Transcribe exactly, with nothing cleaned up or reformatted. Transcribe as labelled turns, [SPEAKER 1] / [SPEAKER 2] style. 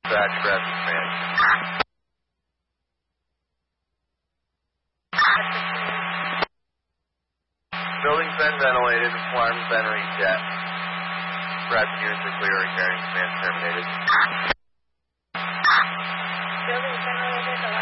[SPEAKER 1] Back, Brad, man. Building's been ventilated, alarm's been reset. Brad, units are clear, recurring command terminated.
[SPEAKER 2] Building's ventilated, alarm